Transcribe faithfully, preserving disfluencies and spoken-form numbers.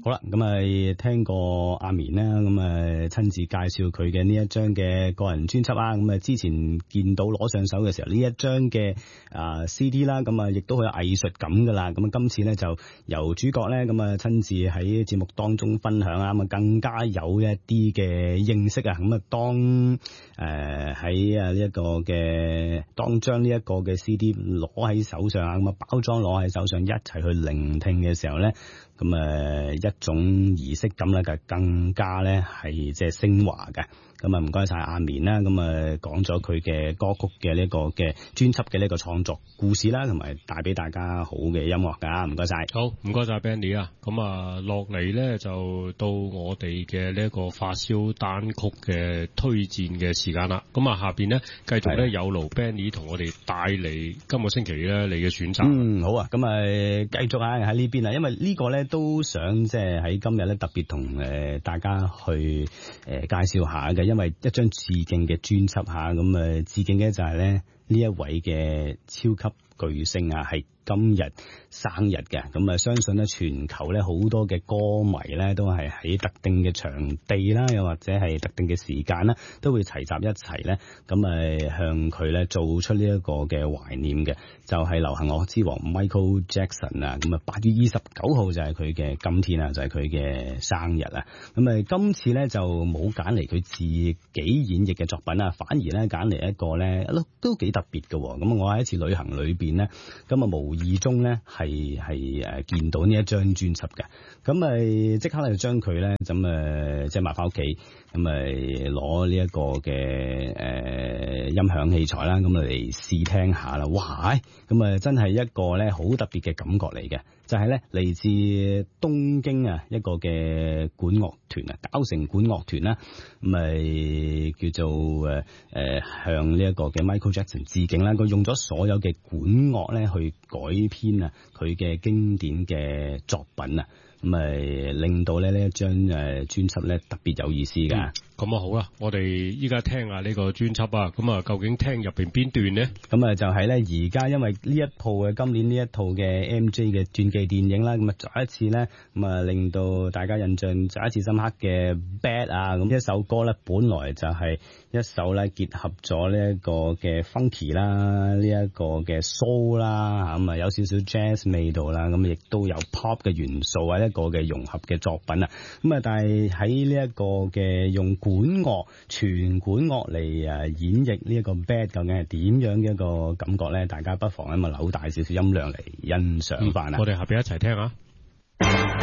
好啦，咁啊聽過阿棉啦，咁啊親自介紹佢嘅呢一張嘅個人專輯啊，咁啊之前見到攞上手嘅時候呢一張嘅啊 C D 啦，咁啊亦都好有藝術感噶啦，咁啊今次咧就由主角咧咁啊親自喺節目當中分享啊，咁啊更加有一啲嘅認識啊，咁啊當誒喺啊呢一個嘅當將呢一個嘅 C D 攞喺手上啊，咁啊包裝攞喺手上一齊去聆聽嘅時候咧。咁誒一種儀式感咧，就更加咧係即係昇華嘅。咁啊唔該晒阿棉啦，咁啊講咗佢嘅歌曲嘅呢個嘅專輯嘅呢個創作故事啦，同埋帶俾大家好嘅音樂㗎。唔該晒。 好，唔該晒 Benny 啊。咁啊落嚟咧就到我哋嘅呢一個發燒單曲嘅推薦嘅時間啦。咁啊下邊咧繼續咧有勞 Benny 同我哋帶嚟今個星期咧你嘅選擇。 嗯，好啊。咁啊繼續啊喺呢邊啊，因為呢個咧都想即係喺今日咧特別同誒大家去誒介紹下嘅。因為一張致敬嘅專輯吓，咁誒致敬嘅就係咧呢一位嘅超級巨星啊，係今日生日嘅。咁啊相信咧全球咧好多嘅歌迷咧都係喺特定嘅場地啦，又或者係特定嘅時間啦，都會齊集一齊咧，咁誒向佢咧做出呢一個嘅懷念嘅，就係、是、流行樂之王 Michael Jackson 啊。咁啊八月二十九號就係佢嘅今天啊，就係佢嘅生日啊。咁誒今次咧就冇揀嚟佢自己演繹嘅作品啊，反而咧揀嚟一個咧都都幾特別嘅。咁我喺一次旅行裏邊咧，咁啊無意中咧係係誒見到呢一張專輯嘅，咁咪即刻咧就將佢咧咁誒即係買翻屋企，咁咪攞呢一個嘅誒、呃、音響器材啦，咁嚟試聽下啦。哇！咁啊真係一個咧好特別嘅感覺嚟嘅，就係咧嚟自東京啊一個嘅管樂團啊，搞成管樂團啦，咁咪叫做誒誒、呃、向呢一個嘅 Michael Jackson 致敬啦。佢用咗所有嘅管樂咧去改編啊佢嘅經典嘅作品啊，咁咪令到咧呢一張誒專輯咧特別有意思噶。 咁、嗯、啊好啦，我哋依家聽下呢個專輯啊，咁啊究竟聽入邊邊段呢？ 咁啊就係咧而家因為呢一套嘅今年呢一套嘅 M J 嘅傳記電影啦，咁啊再一次咧咁啊令到大家印象再一次深刻嘅 Bad 啊，咁一首歌咧本來就係一首咧結合咗呢一個嘅 funky 啦，呢一個嘅 soul 啦，咁啊有少少 jazz 味道啦，咁亦都有 pop 嘅元素啊，一個嘅融合嘅作品啊，咁啊但係喺呢一個嘅用管樂全管樂嚟誒演繹呢一個 Bad 究竟係點樣嘅一個感覺咧？大家不妨咁啊扭大少少音量嚟欣賞翻啊！ 我哋下邊一齊聽下。